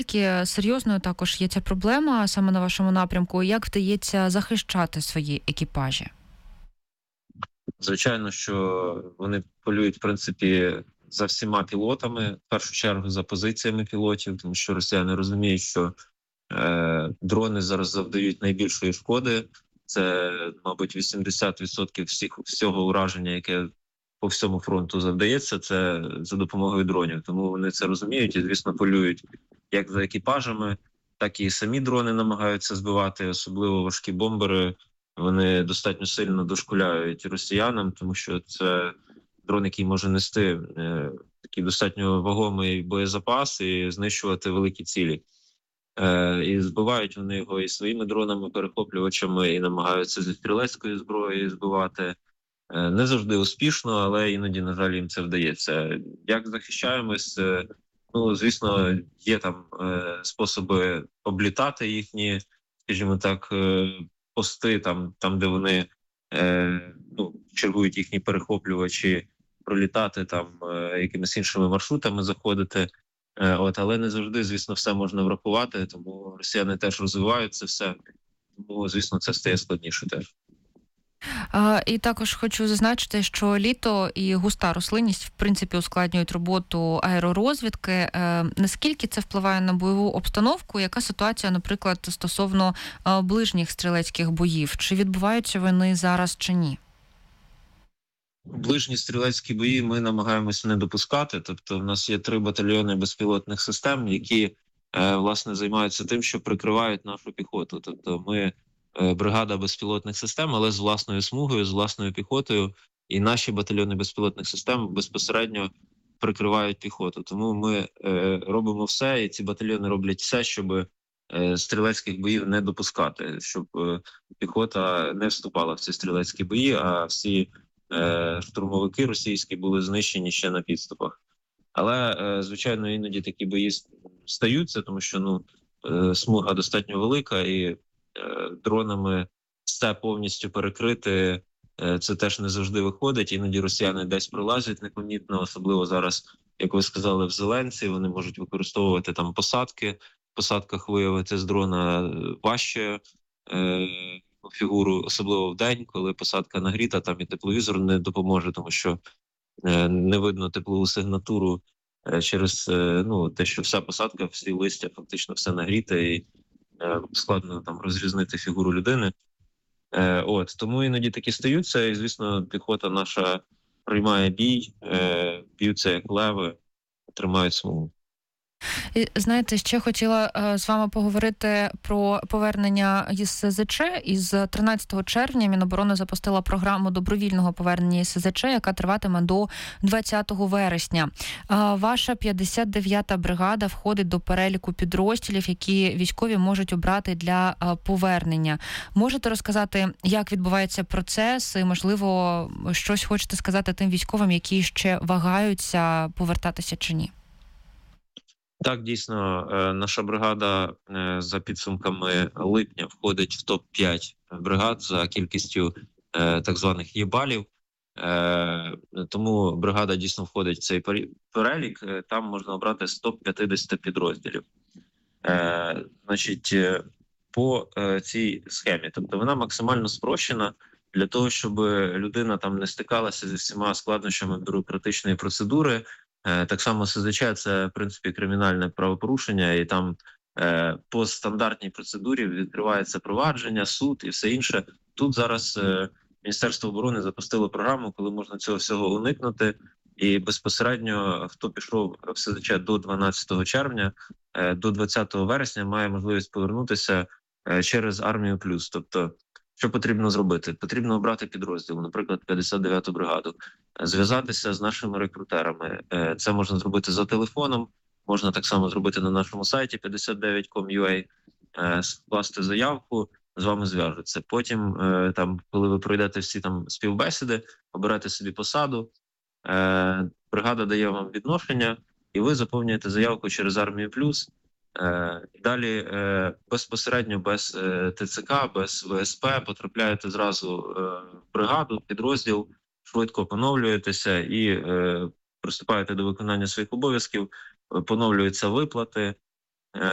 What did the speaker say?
наскільки серйозною також є ця проблема саме на вашому напрямку? Як вдається захищати свої екіпажі? Звичайно, що вони полюють, в принципі, за всіма пілотами, в першу чергу за позиціями пілотів, тому що росіяни розуміють, що дрони зараз завдають найбільшої шкоди. Це, мабуть, 80% всього ураження, яке по всьому фронту завдається, це за допомогою дронів. Тому вони це розуміють і, звісно, полюють як за екіпажами, так і самі дрони намагаються збивати, особливо важкі бомбери. Вони достатньо сильно дошкуляють росіянам, тому що це дрон, який може нести такий достатньо вагомий боєзапас і знищувати великі цілі. І збивають вони його і своїми дронами-перехоплювачами, і намагаються зі стрілецької зброї збивати. Не завжди успішно, але іноді, на жаль, їм це вдається. Як захищаємось? Ну, звісно, є там способи облітати їхні, скажімо так, пости, там де вони чергують їхні перехоплювачі, пролітати там якимись іншими маршрутами заходити. Але не завжди, звісно, все можна врахувати, тому росіяни теж розвивають це все, тому, звісно, це стає складніше теж. І також хочу зазначити, що літо і густа рослинність, в принципі, ускладнюють роботу аеророзвідки. Наскільки це впливає на бойову обстановку? Яка ситуація, наприклад, стосовно ближніх стрілецьких боїв? Чи відбуваються вони зараз, чи ні? Ближні стрілецькі бої ми намагаємося не допускати. Тобто в нас є 3 батальйони безпілотних систем, які, власне, займаються тим, що прикривають нашу піхоту. Тобто ми бригада безпілотних систем, але з власною смугою, з власною піхотою, і наші батальйони безпілотних систем безпосередньо прикривають піхоту. Тому ми робимо все, і ці батальйони роблять все, щоб стрілецьких боїв не допускати, щоб піхота не вступала в ці стрілецькі бої, а всі штурмовики російські були знищені ще на підступах. Але, звичайно, іноді такі бої стаються, тому що смуга достатньо велика, і дронами все повністю перекрити, це теж не завжди виходить. Іноді росіяни десь пролазять непомітно, особливо зараз, як ви сказали, в Зеленці, вони можуть використовувати там посадки, в посадках виявити з дрона важче фігуру, особливо в день, коли посадка нагріта, там і тепловізор не допоможе, тому що не видно теплову сигнатуру через те, що вся посадка, всі листя, фактично все нагріте, і складно там розрізнити фігуру людини. Тому іноді такі стаються, і, звісно, піхота наша приймає бій, б'ються як леви, тримають смугу. І, знаєте, ще хотіла з вами поговорити про повернення із СЗЧ. Із 13 червня Міноборони запустила програму добровільного повернення із СЗЧ, яка триватиме до 20 вересня. Ваша 59-та бригада входить до переліку підрозділів, які військові можуть обрати для повернення. Можете розказати, як відбувається процес і, можливо, щось хочете сказати тим військовим, які ще вагаються повертатися чи ні? Так, дійсно, наша бригада за підсумками липня входить в топ-5 бригад за кількістю так званих єбалів. Тому бригада дійсно входить в цей перелік. Там можна обрати з топ-50 підрозділів. По цій схемі. Тобто вона максимально спрощена для того, щоб людина там не стикалася зі всіма складнощами бюрократичної процедури. Так само СЗЧ – це, в принципі, кримінальне правопорушення, і там по стандартній процедурі відкривається провадження, суд і все інше. Тут зараз Міністерство оборони запустило програму, коли можна цього всього уникнути, і безпосередньо, хто пішов в СЗЧ до 12 червня, до 20 вересня має можливість повернутися через Армію Плюс. Тобто, що потрібно зробити? Потрібно обрати підрозділ, наприклад, 59-ту бригаду, зв'язатися з нашими рекрутерами. Це можна зробити за телефоном, можна так само зробити на нашому сайті 59.com.ua, скласти заявку, з вами зв'яжуться. Потім, коли ви пройдете всі там співбесіди, оберете собі посаду, бригада дає вам відношення, і ви заповнюєте заявку через Армію Плюс. Далі безпосередньо без ТЦК, без ВСП потрапляєте зразу в бригаду, підрозділ, швидко поновлюєтеся і приступаєте до виконання своїх обов'язків, поновлюються виплати,